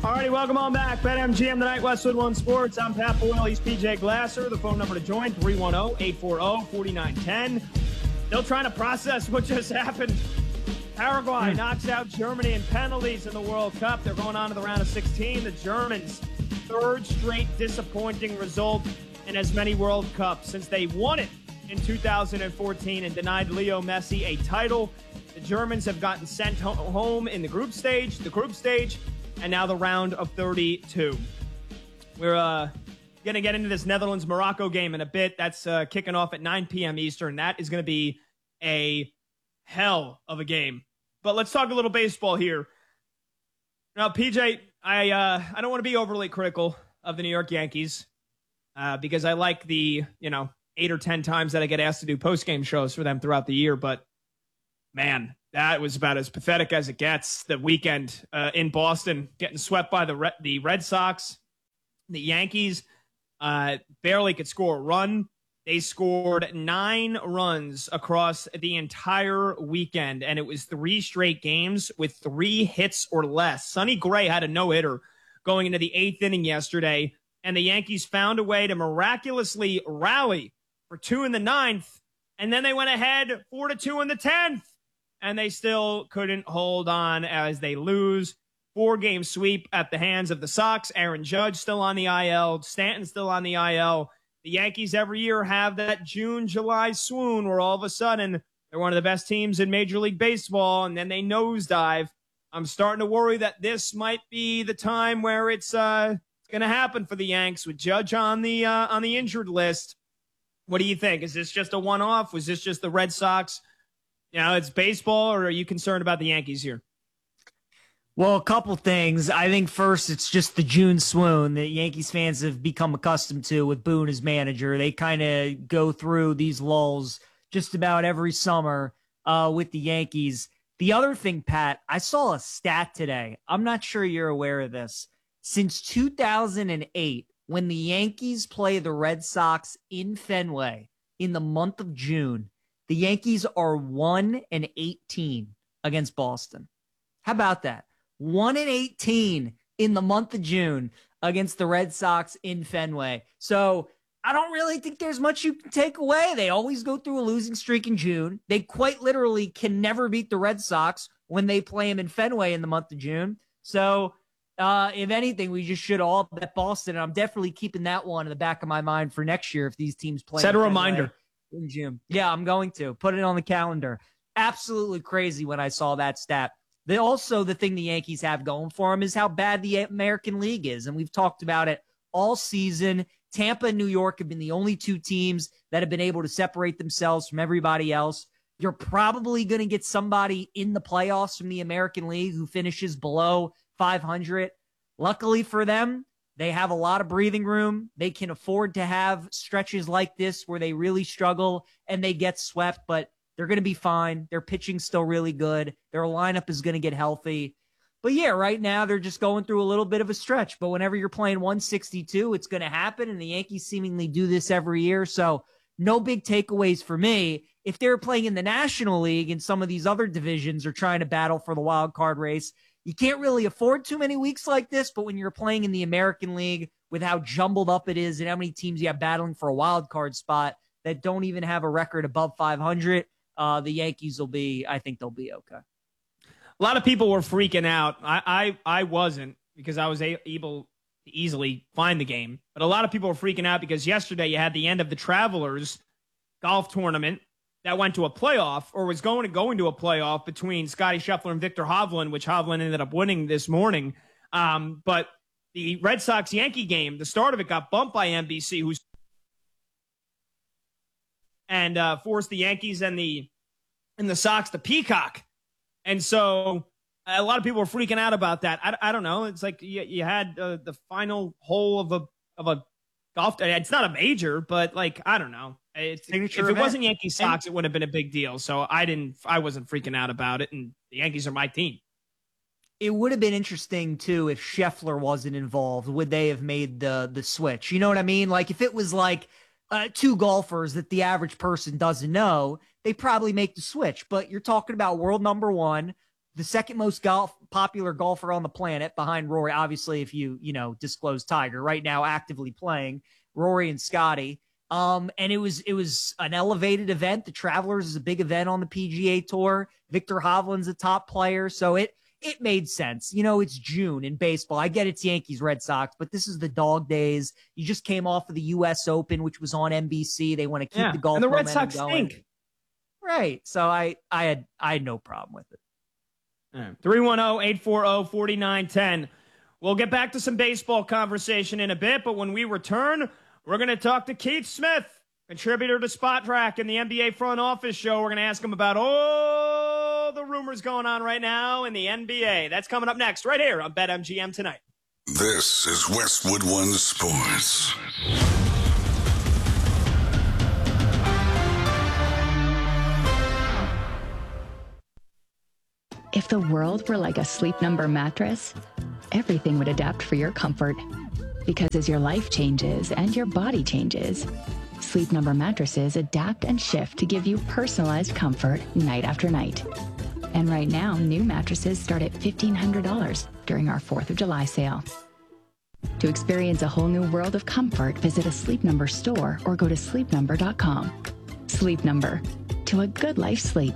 All righty, welcome on back. BetMGM tonight, Westwood One Sports. I'm Pat Boyle. He's PJ Glasser. The phone number to join, 310-840-4910. Still trying to process what just happened. Paraguay knocks out Germany in penalties in the World Cup. They're going on to the round of 16. The Germans, third straight disappointing result in as many World Cups since they won it in 2014 and denied Leo Messi a title. The Germans have gotten sent home in the group stage, and now the round of 32. We're going to get into this Netherlands-Morocco game in a bit. That's kicking off at 9 p.m. Eastern. That is going to be a hell of a game. But let's talk a little baseball here. Now, PJ, I don't want to be overly critical of the New York Yankees because I like the 8 or 10 times that I get asked to do post-game shows for them throughout the year. But, man, that was about as pathetic as it gets. The weekend in Boston, getting swept by the Red Sox. The Yankees barely could score a run. They scored 9 runs across the entire weekend, and it was 3 straight games with 3 hits or less. Sonny Gray had a no-hitter going into the 8th inning yesterday, and the Yankees found a way to miraculously rally for 2 in the 9th, and then they went ahead 4-2 in the 10th, and they still couldn't hold on as they lose. 4-game sweep at the hands of the Sox. Aaron Judge still on the IL. Stanton still on the IL. The Yankees every year have that June, July swoon where all of a sudden they're one of the best teams in Major League Baseball, and then they nosedive. I'm starting to worry that this might be the time where it's going to happen for the Yanks with Judge on the injured list. What do you think? Is this just a one-off? Was this just the Red Sox? It's baseball, or are you concerned about the Yankees here? Well, a couple things. I think first, it's just the June swoon that Yankees fans have become accustomed to with Boone as manager. They kind of go through these lulls just about every summer with the Yankees. The other thing, Pat, I saw a stat today. I'm not sure you're aware of this. Since 2008, when the Yankees play the Red Sox in Fenway in the month of June, the Yankees are 1-18 against Boston. How about that? 1-18 in the month of June against the Red Sox in Fenway. So I don't really think there's much you can take away. They always go through a losing streak in June. They quite literally can never beat the Red Sox when they play them in Fenway in the month of June. So if anything, we just should all bet Boston. And I'm definitely keeping that one in the back of my mind for next year if these teams play. Set a reminder in June. Yeah, I'm going to put it on the calendar. Absolutely crazy when I saw that stat. The thing the Yankees have going for them is how bad the American League is. And we've talked about it all season. Tampa and New York have been the only 2 teams that have been able to separate themselves from everybody else. You're probably going to get somebody in the playoffs from the American League who finishes below 500. Luckily for them, they have a lot of breathing room. They can afford to have stretches like this where they really struggle and they get swept, but they're going to be fine. Their pitching's still really good. Their lineup is going to get healthy. But yeah, right now they're just going through a little bit of a stretch. But whenever you're playing 162, it's going to happen. And the Yankees seemingly do this every year. So no big takeaways for me. If they're playing in the National League and some of these other divisions are trying to battle for the wild card race, you can't really afford too many weeks like this. But when you're playing in the American League with how jumbled up it is and how many teams you have battling for a wild card spot that don't even have a record above 500, the Yankees I think they'll be okay. A lot of people were freaking out. I wasn't because I was able to easily find the game. But a lot of people were freaking out because yesterday you had the end of the Travelers golf tournament that went to a playoff or was going to a playoff between Scotty Scheffler and Victor Hovland, which Hovland ended up winning this morning. But the Red Sox-Yankee game, the start of it got bumped by NBC, and forced the Yankees and the Sox to peacock. And so a lot of people were freaking out about that. I don't know. It's like you had the final hole of a golf. It's not a major, but I don't know. If it wasn't Yankees Sox, it would have been a big deal. So I wasn't freaking out about it. And the Yankees are my team. It would have been interesting too if Scheffler wasn't involved. Would they have made the switch? You know what I mean? If it was 2 golfers that the average person doesn't know, they probably make the switch. But you're talking about world number 1 the second most popular golfer on the planet behind Rory. Obviously, if you disclose Tiger right now actively playing, Rory and Scotty. And it was an elevated event. The Travelers is a big event on the PGA Tour. Victor Hovland's a top player. So it made sense. It's June in baseball. I get it's Yankees, Red Sox, but this is the dog days. You just came off of the U.S. Open, which was on NBC. They want to keep the golf and the Red momentum Sox going. stink. Right. So I had no problem with it. 310-840-4910. We'll get back to some baseball conversation in a bit, but when we return, we're going to talk to Keith Smith, contributor to Spot Track and the NBA Front Office Show. We're going to ask him about all the rumors going on right now in the NBA. That's coming up next right here on BetMGM tonight. This is Westwood One Sports. If the world were like a Sleep Number mattress, everything would adapt for your comfort. Because as your life changes and your body changes, Sleep Number mattresses adapt and shift to give you personalized comfort night after night. And right now, new mattresses start at $1,500 during our 4th of July sale. To experience a whole new world of comfort, visit a Sleep Number store or go to sleepnumber.com. Sleep Number. To a good life sleep.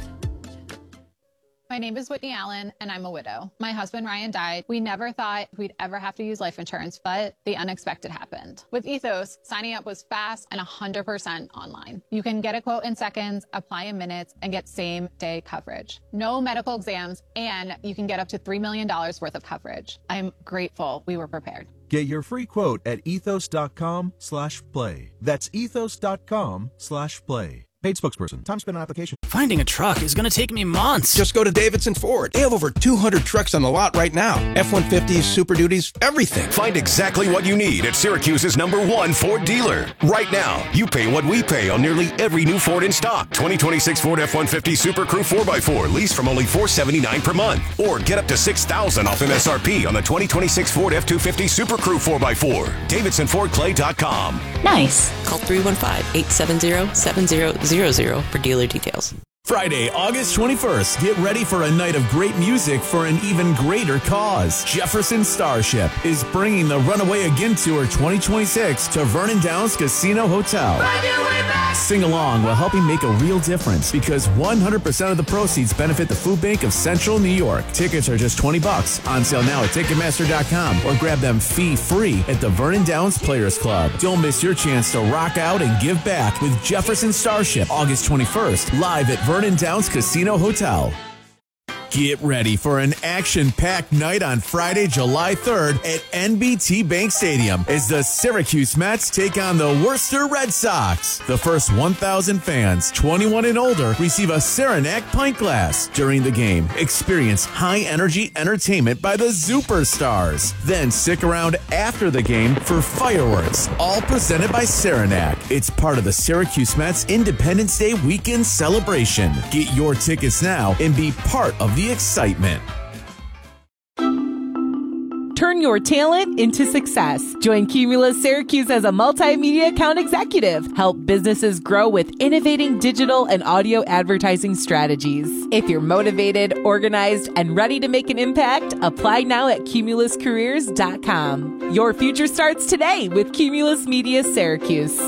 My name is Whitney Allen, and I'm a widow. My husband, Ryan, died. We never thought we'd ever have to use life insurance, but the unexpected happened. With Ethos, signing up was fast and 100% online. You can get a quote in seconds, apply in minutes, and get same-day coverage. No medical exams, and you can get up to $3 million worth of coverage. I'm grateful we were prepared. Get your free quote at ethos.com/play. That's ethos.com/play. Paid spokesperson. Time spent on application. Finding a truck is going to take me months. Just go to Davidson Ford. They have over 200 trucks on the lot right now. F-150s, Super Duties, everything. Find exactly what you need at Syracuse's #1 Ford dealer. Right now, you pay what we pay on nearly every new Ford in stock. 2026 Ford F-150 Super Crew 4x4 lease from only $479 per month. Or get up to $6,000 off MSRP on the 2026 Ford F-250 Super Crew 4x4. DavidsonFordClay.com. Nice. Call 315-870-7000 for dealer details. Friday, August 21st. Get ready for a night of great music for an even greater cause. Jefferson Starship is bringing the Runaway Again Tour 2026 to Vernon Downs Casino Hotel. Sing along while helping make a real difference because 100% of the proceeds benefit the Food Bank of Central New York. Tickets are just $20. On sale now at Ticketmaster.com or grab them fee-free at the Vernon Downs Players Club. Don't miss your chance to rock out and give back with Jefferson Starship, August 21st, live at Vernon Downs Casino Hotel. Get ready for an action-packed night on Friday, July 3rd at NBT Bank Stadium as the Syracuse Mets take on the Worcester Red Sox. The first 1,000 fans, 21 and older, receive a Saranac pint glass. During the game, experience high-energy entertainment by the Superstars. Then stick around after the game for fireworks, all presented by Saranac. It's part of the Syracuse Mets Independence Day weekend celebration. Get your tickets now and be part of the excitement. Turn your talent into success. Join Cumulus Syracuse as a multimedia account executive. Help businesses grow with innovating digital and audio advertising strategies. If you're motivated, organized, and ready to make an impact, apply now at cumuluscareers.com. Your future starts today with Cumulus Media Syracuse.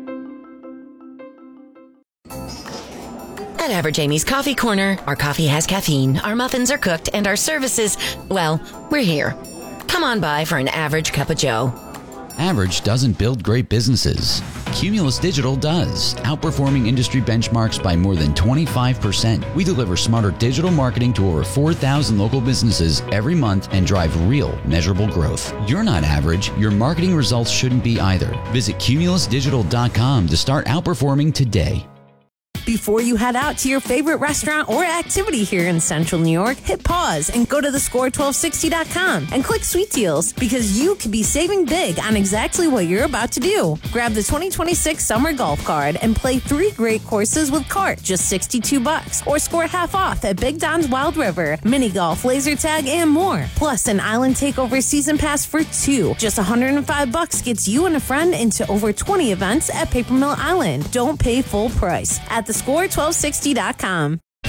At Average Amy's Coffee Corner, our coffee has caffeine, our muffins are cooked, and our services, well, we're here. Come on by for an average cup of joe. Average doesn't build great businesses. Cumulus Digital does, outperforming industry benchmarks by more than 25%. We deliver smarter digital marketing to over 4,000 local businesses every month and drive real, measurable growth. You're not average. Your marketing results shouldn't be either. Visit cumulusdigital.com to start outperforming today. Before you head out to your favorite restaurant or activity here in Central New York, hit pause and go to thescore1260.com and click Sweet Deals because you could be saving big on exactly what you're about to do. Grab the 2026 Summer Golf Card and play 3 great courses with cart, just $62, or score half off at Big Don's Wild River, mini golf, laser tag, and more. Plus, an Island Takeover season pass for 2, just $105 gets you and a friend into over 20 events at Paper Mill Island. Don't pay full price at thescore1260.com.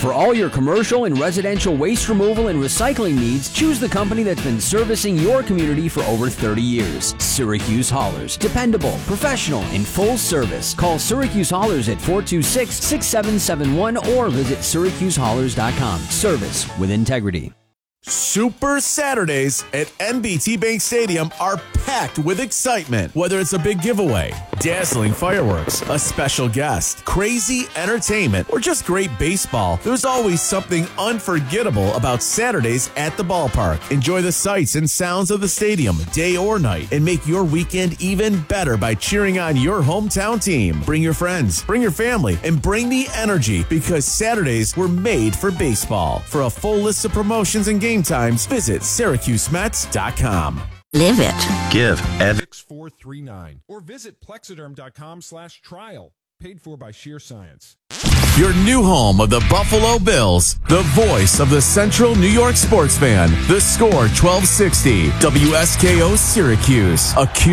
For all your commercial and residential waste removal and recycling needs, choose the company that's been servicing your community for over 30 years. Syracuse Haulers. Dependable, professional, and full service. Call Syracuse Haulers at 426-6771 or visit syracusehaulers.com. Service with integrity. Super Saturdays at NBT Bank Stadium are packed with excitement. Whether it's a big giveaway, dazzling fireworks, a special guest, crazy entertainment, or just great baseball, there's always something unforgettable about Saturdays at the ballpark. Enjoy the sights and sounds of the stadium, day or night, and make your weekend even better by cheering on your hometown team. Bring your friends, bring your family, and bring the energy, because Saturdays were made for baseball. For a full list of promotions and game times, visit SyracuseMets.com. Live it. Give Evan 6439 or visit plexiderm.com/trial. Paid for by Sheer Science. Your new home of the Buffalo Bills, the voice of the Central New York sports fan. The Score 1260, WSKO Syracuse.